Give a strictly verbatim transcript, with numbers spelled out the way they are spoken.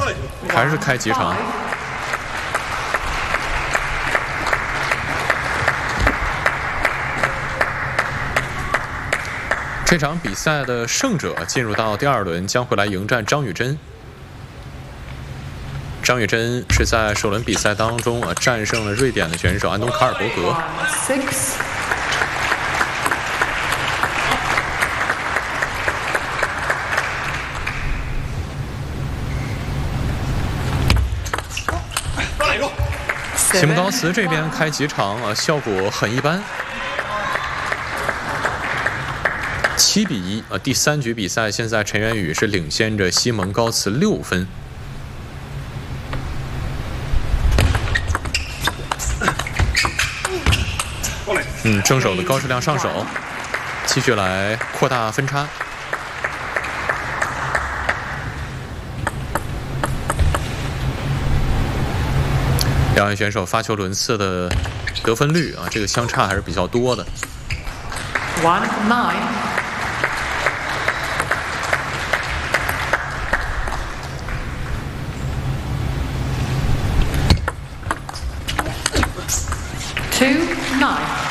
还是开几场。这场比赛的胜者进入到第二轮，将会来迎战张雨臻。张雨臻是在首轮比赛当中啊战胜了瑞典的选手安东卡尔伯格。西姆高茨这边开几场啊，效果很一般。七比一啊，第三局比赛现在陈元宇是领先着西蒙高茨六分。嗯，正手的高质量上手，继续来扩大分差。两位选手发球轮次的得分率啊，这个相差还是比较多的。 One nine. Two nine.